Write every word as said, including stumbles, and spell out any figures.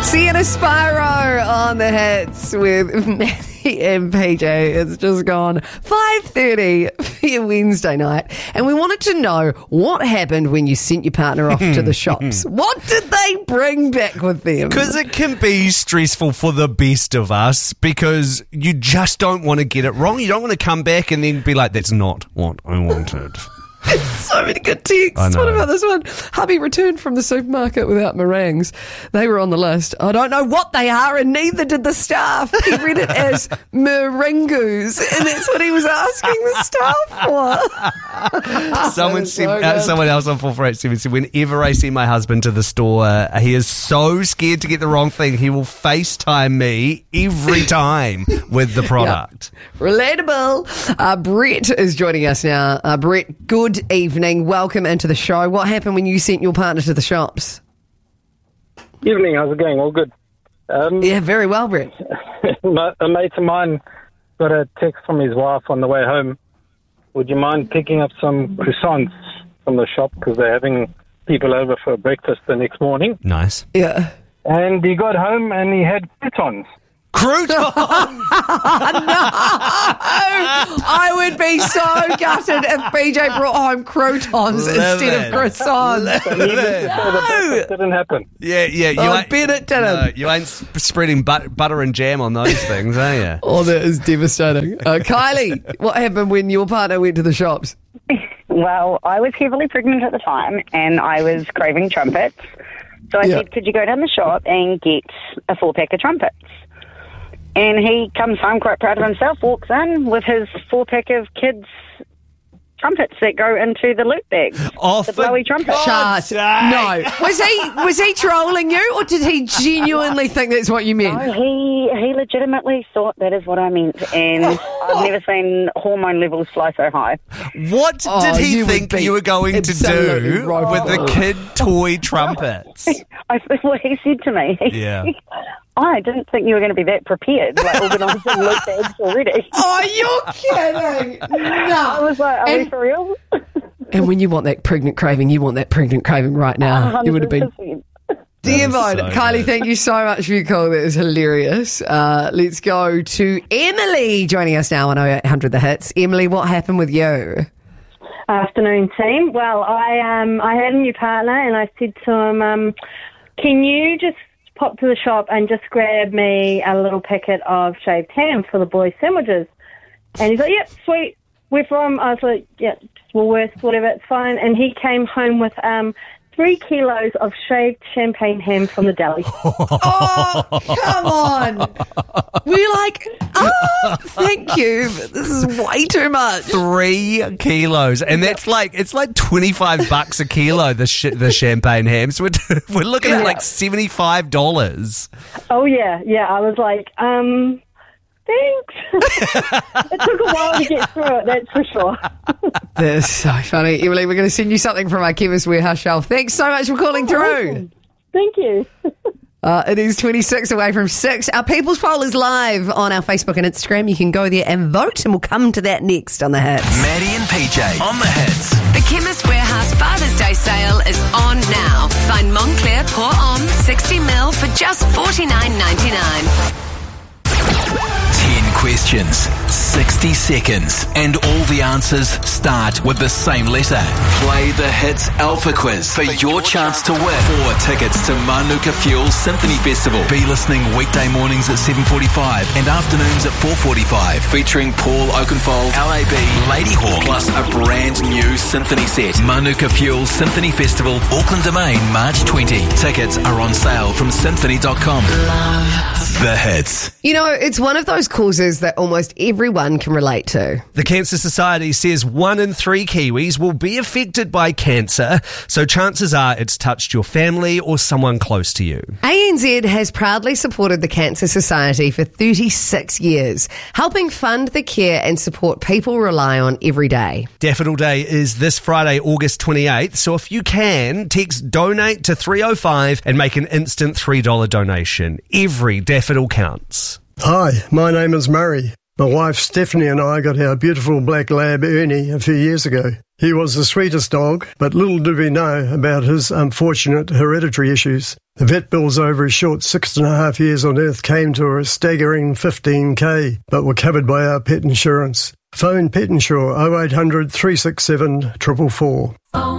Sienna Spyro on the hits with Maddie and P J. It's just gone five thirty for your Wednesday night. And we wanted to know what happened when you sent your partner off to the shops. What did they bring back with them? Because it can be stressful for the best of us because you just don't want to get it wrong. You don't want to come back and then be like, that's not what I wanted. So many good texts. What about this one? Hubby returned from the supermarket without meringues. They were on the list. I don't know what they are, and neither did the staff. He read it as meringues, and that's what he was asking the staff for. Someone so said, uh, someone else on four four eight seven said, whenever I send my husband to the store, uh, he is so scared to get the wrong thing, he will FaceTime me every time with the product. Yep. Relatable. Uh, Brett is joining us now. Uh, Brett, good evening. Welcome into the show. What happened when you sent your partner to the shops? Evening, how's it going? All good. Um, Yeah, very well, Brett. my, a mate of mine got a text from his wife on the way home. Would you mind picking up some croissants from the shop because they're having people over for breakfast the next morning? Nice. Yeah. And he got home and he had croutons. Croutons! No! I would be so gutted if B J brought home croutons Live instead it. of croissants. So needless to say, the breakfast didn't happen. Yeah, yeah. You I ain't, bet it didn't. no, you ain't sp- spreading but- butter and jam on those things, are you? Oh, that is devastating. Uh, Kylie, what happened when your partner went to the shops? Well, I was heavily pregnant at the time and I was craving trumpets. So I Yeah. said, could you go down the shop and get a four pack of trumpets? And he comes home quite proud of himself, walks in with his four pack of kids' trumpets that go into the loot bags. Oh, the for blowy trumpets. God's Shut. sake. No. Was he was he trolling you, or did he genuinely think that's what you meant? No, he, he legitimately thought that is what I meant. And I've never seen hormone levels fly so high. What Oh, did he you would think be you were going to absolutely do right. with the kid toy trumpets? I, what he said to me. Yeah. I didn't think you were going to be that prepared, like organising loot bags already. Oh, you're kidding! I No. was like, are we And- for real? And when you want that pregnant craving, you want that pregnant craving right now. You would have been. one hundred percent. Dear is Mode, so Kylie, good. thank you so much for your call. That is hilarious. Uh, let's go to Emily joining us now on oh eight hundred The Hits. Emily, what happened with you? Afternoon, team. Well, I um I had a new partner, and I said to him, um, "Can you just pop to the shop and just grab me a little packet of shaved ham for the boys' sandwiches?" And he's like, "Yep, sweet. Where from?" I was like, "Yeah, Woolworths, whatever, it's fine." And he came home with um three kilos of shaved champagne ham from the deli. Oh, come on. We're like, oh, thank you. But this is way too much. Three kilos, and that's like it's like twenty five bucks a kilo. The sh- the champagne hams. We're we're looking at like seventy five dollars. Oh yeah, yeah. I was like, um. Thanks. It took a while to get through it, that's for sure. That's so funny. Emily, we're going to send you something from our Chemist Warehouse shelf. Thanks so much for calling through. Awesome. Thank you. Uh, it is twenty-six away from six. Our People's Poll is live on our Facebook and Instagram. You can go there and vote, and we'll come to that next on The Hits. Maddie and P J on the hits. The Chemist Warehouse Father's Day sale is on now. Find Montclair Pour Homme sixty mil for just forty-nine ninety-nine. Ten questions, sixty seconds, and all the answers start with the same letter. Play the Hits Alpha Quiz for your chance to win four tickets to Manuka Fuel Symphony Festival. Be listening weekday mornings at seven forty-five and afternoons at four forty-five, featuring Paul Oakenfold, L A B, Ladyhawk, plus a brand new symphony set. Manuka Fuel Symphony Festival, Auckland Domain, March twentieth. Tickets are on sale from symphony dot com. The Hits. You know, it's one of those causes that almost everyone can relate to. The Cancer Society says one in three Kiwis will be affected by cancer, so chances are it's touched your family or someone close to you. A N Z has proudly supported the Cancer Society for thirty-six years, helping fund the care and support people rely on every day. Daffodil Day is this Friday, August twenty-eighth, so if you can, text donate to three oh five and make an instant three dollars donation. Every daffodil counts. Hi, my name is Murray. My wife Stephanie and I got our beautiful black lab Ernie a few years ago. He was the sweetest dog, but little did we know about his unfortunate hereditary issues. The vet bills over his short six and a half years on Earth came to a staggering fifteen K, but were covered by our pet insurance. Phone Pet Insure oh eight hundred, three six seven, four four four.